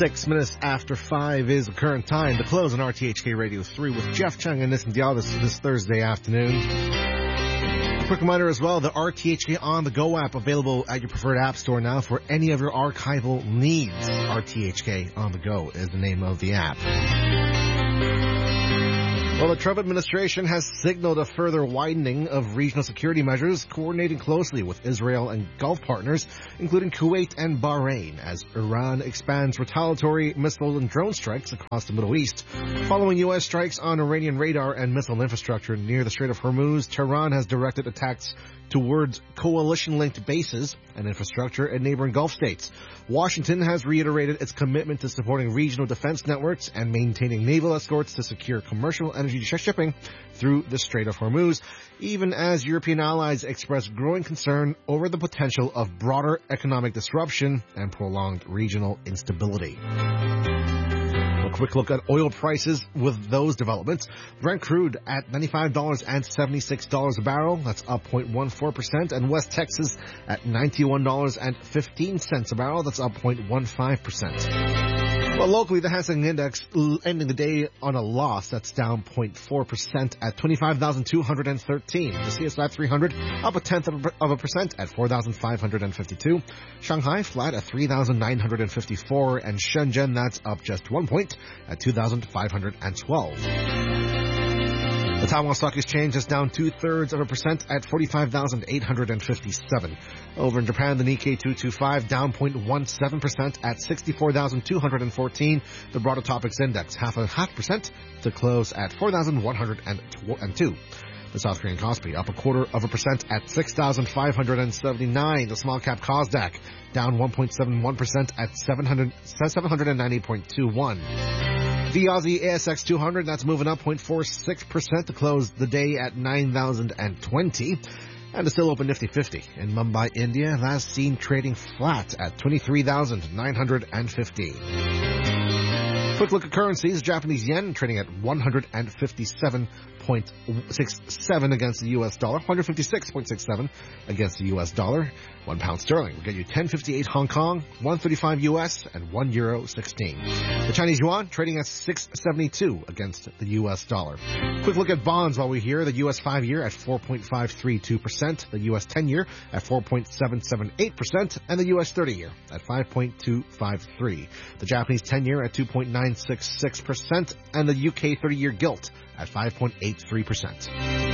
6 minutes after 5 is the current time. The close on RTHK Radio 3 with Jeff Chung and Nissan Dial this Thursday afternoon. A quick reminder as well, the RTHK On The Go app available at your preferred app store now for any of your archival needs. RTHK On The Go is the name of the app. Well, the Trump administration has signaled a further widening of regional security measures, coordinating closely with Israel and Gulf partners, including Kuwait and Bahrain, as Iran expands retaliatory missile and drone strikes across the Middle East. Following U.S. strikes on Iranian radar and missile infrastructure near the Strait of Hormuz, Tehran has directed attacks towards coalition-linked bases and infrastructure in neighboring Gulf states. Washington has reiterated its commitment to supporting regional defense networks and maintaining naval escorts to secure commercial energy shipping through the Strait of Hormuz, even as European allies express growing concern over the potential of broader economic disruption and prolonged regional instability. A quick look at oil prices with those developments. Brent crude at $95.76 a barrel. That's up 0.14%. And West Texas at $91.15 a barrel. That's up 0.15%. Well, locally, the Hang Seng Index ending the day on a loss. That's down 0.4% at 25,213. The CSI 300 up 0.1% at 4,552. Shanghai flat at 3,954. And Shenzhen, that's up just 1 point at 2,512. The Taiwan Stock Exchange is down 0.2% at 45,857. Over in Japan, the Nikkei 225 down 0.17% at 64,214. The broader Topics Index 0.5% to close at 4,102. The South Korean Kospi up 0.25% at 6,579. The small cap Kosdaq down 1.71% at 790.21. The Aussie ASX 200, that's moving up 0.46% to close the day at 9,020. And the still open Nifty 50 in Mumbai, India, last seen trading flat at 23,950. Quick look at currencies. Japanese yen trading at 157.67 against the U.S. dollar. 156.67 against the U.S. dollar. £1 sterling will get you 10.58 Hong Kong, 1.35 U.S. and €1.16. The Chinese yuan trading at 6.72 against the U.S. dollar. Quick look at bonds while we're here. The U.S. 5-year at 4.532%. The U.S. 10-year at 4.778%. And the U.S. 30-year at 5.253. The Japanese 10-year at 2.966%. And the UK 30-year gilt at 5.83%.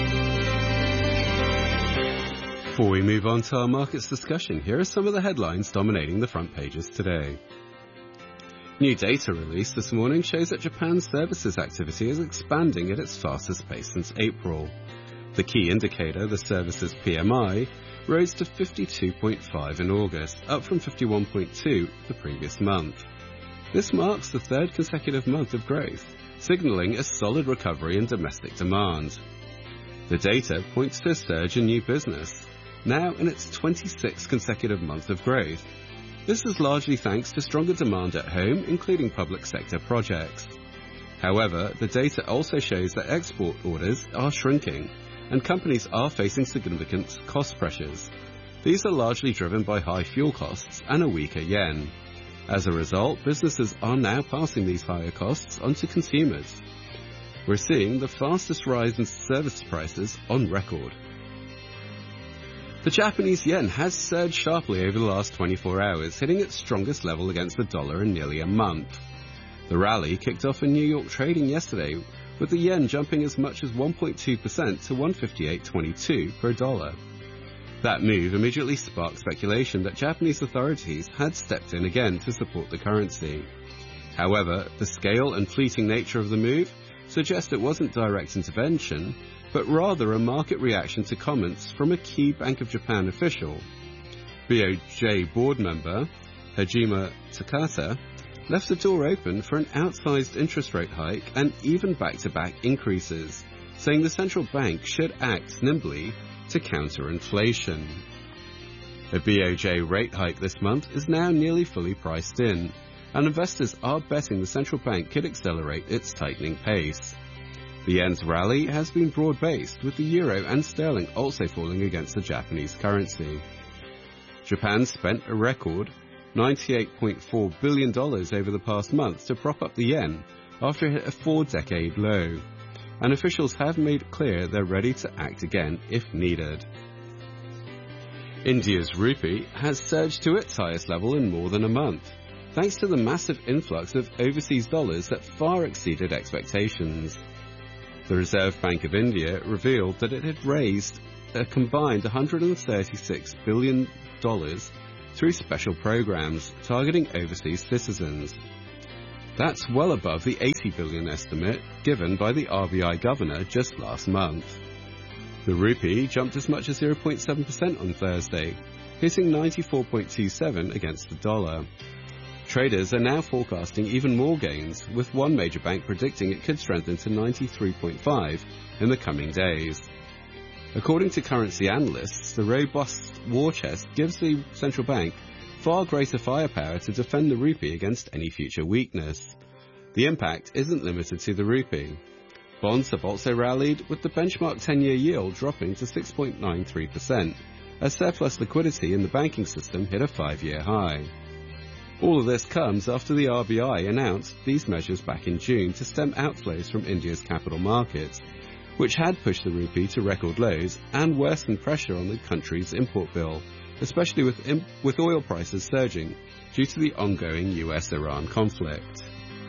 Before we move on to our markets discussion, here are some of the headlines dominating the front pages today. New data released this morning shows that Japan's services activity is expanding at its fastest pace since April. The key indicator, the services PMI, rose to 52.5 in August, up from 51.2 the previous month. This marks the third consecutive month of growth, signalling a solid recovery in domestic demand. The data points to a surge in new business, now in its 26th consecutive month of growth. This is largely thanks to stronger demand at home, including public sector projects. However, the data also shows that export orders are shrinking, and companies are facing significant cost pressures. These are largely driven by high fuel costs and a weaker yen. As a result, businesses are now passing these higher costs onto consumers. We're seeing the fastest rise in service prices on record. The Japanese yen has surged sharply over the last 24 hours, hitting its strongest level against the dollar in nearly a month. The rally kicked off in New York trading yesterday, with the yen jumping as much as 1.2% to 158.22 per dollar. That move immediately sparked speculation that Japanese authorities had stepped in again to support the currency. However, the scale and fleeting nature of the move suggest it wasn't direct intervention, but rather a market reaction to comments from a key Bank of Japan official. BOJ board member Hajime Takata left the door open for an outsized interest rate hike and even back-to-back increases, saying the central bank should act nimbly to counter inflation. A BOJ rate hike this month is now nearly fully priced in, and investors are betting the central bank could accelerate its tightening pace. The yen's rally has been broad-based, with the euro and sterling also falling against the Japanese currency. Japan spent a record $98.4 billion over the past month to prop up the yen after it hit a 4-decade low. And officials have made clear they're ready to act again if needed. India's rupee has surged to its highest level in more than a month, thanks to the massive influx of overseas dollars that far exceeded expectations. The Reserve Bank of India revealed that it had raised a combined $136 billion through special programs targeting overseas citizens. That's well above the $80 billion estimate given by the RBI governor just last month. The rupee jumped as much as 0.7% on Thursday, hitting 94.27 against the dollar. Traders are now forecasting even more gains, with one major bank predicting it could strengthen to 93.5 in the coming days. According to currency analysts, the robust war chest gives the central bank far greater firepower to defend the rupee against any future weakness. The impact isn't limited to the rupee. Bonds have also rallied, with the benchmark 10-year yield dropping to 6.93%, as surplus liquidity in the banking system hit a 5-year high. All of this comes after the RBI announced these measures back in June to stem outflows from India's capital markets, which had pushed the rupee to record lows and worsened pressure on the country's import bill, especially with oil prices surging due to the ongoing US-Iran conflict.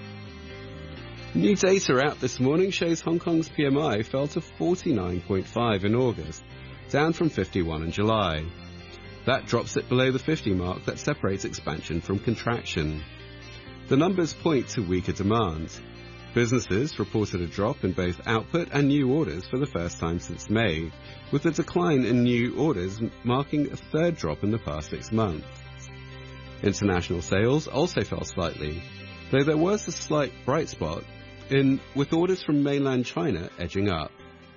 New data out this morning shows Hong Kong's PMI fell to 49.5 in August, down from 51 in July. That drops it below the 50 mark that separates expansion from contraction. The numbers point to weaker demand. Businesses reported a drop in both output and new orders for the first time since May, with a decline in new orders marking a third drop in the past 6 months. International sales also fell slightly, though there was a slight bright spot with orders from mainland China edging up.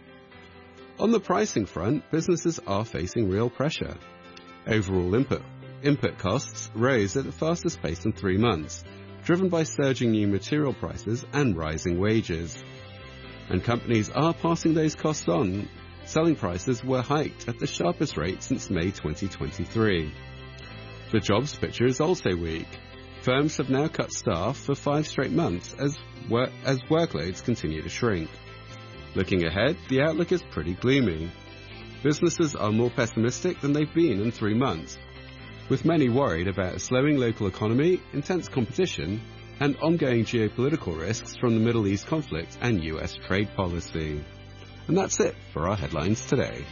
On the pricing front, businesses are facing real pressure. Overall input costs rose at the fastest pace in 3 months, driven by surging new material prices and rising wages. And companies are passing those costs on. Selling prices were hiked at the sharpest rate since May 2023. The jobs picture is also weak. Firms have now cut staff for 5 straight months as workloads continue to shrink. Looking ahead, the outlook is pretty gloomy. Businesses are more pessimistic than they've been in 3 months, with many worried about a slowing local economy, intense competition, and ongoing geopolitical risks from the Middle East conflict and US trade policy. And that's it for our headlines today.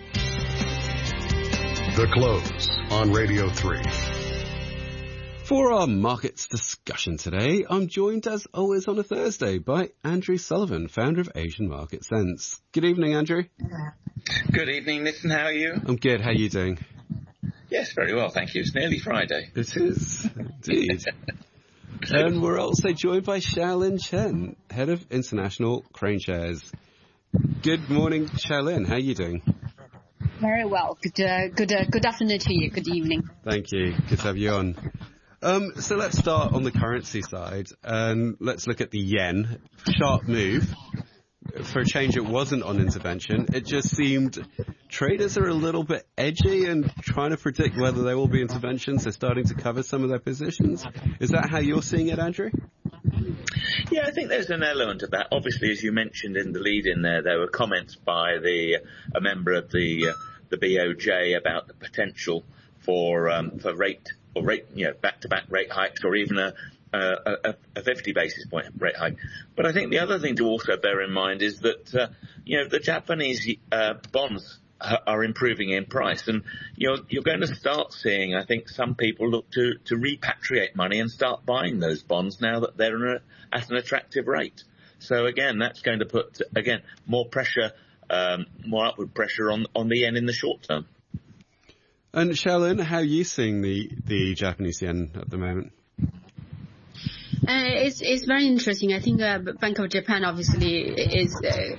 The Close on Radio 3. For our markets discussion today, I'm joined as always on a Thursday by Andrew Sullivan, founder of Asian Market Sense. Good evening, Andrew. Good evening, Nitin. How are you? I'm good. How are you doing? Yes, very well, thank you. It's nearly Friday. It is, indeed. And we're also joined by Xiaolin Chen, head of International Crane Shares. Good morning, Xiaolin. How are you doing? Very well. Good afternoon to you. Good evening. Thank you. Good to have you on. So let's start on the currency side, and let's look at the yen. Sharp move. For a change, it wasn't on intervention. It just seemed traders are a little bit edgy and trying to predict whether there will be interventions. They're starting to cover some of their positions. Is that how you're seeing it, Andrew? Yeah, I think there's an element of that. Obviously, as you mentioned in the lead-in there were comments by a member of the BOJ about the potential for back-to-back rate hikes, or even a 50 basis point rate hike. But I think the other thing to also bear in mind is that the Japanese bonds are improving in price, and you're going to start seeing, I think, some people look to repatriate money and start buying those bonds now that they're at an attractive rate. So again, that's going to put more pressure, more upward pressure on the yen in the short term. And Xiaolin, how are you seeing the Japanese yen at the moment? It's very interesting. I think Bank of Japan obviously is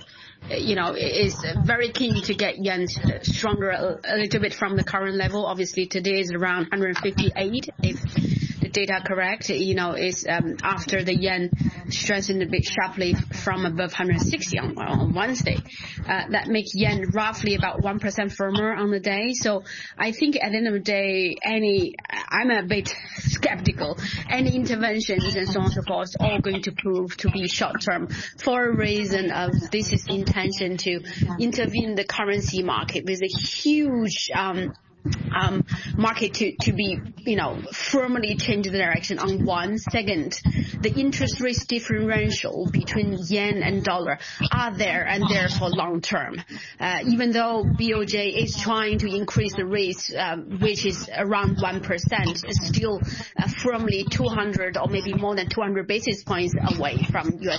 very keen to get yen stronger a little bit from the current level. Obviously, today is around 158. If the data correct, is after the yen strengthened a bit sharply from above 160 on Wednesday, that makes yen roughly about 1% firmer on the day. So I think at the end of the day, I'm a bit skeptical. Any interventions and so on and so forth are all going to prove to be short term for a reason of this is intention to intervene in the currency market with a huge market to be, firmly change the direction on one. Second, the interest rate differential between yen and dollar are there and there for long term. Even though BOJ is trying to increase the rates, which is around 1%, it's still firmly 200 or maybe more than 200 basis points away from US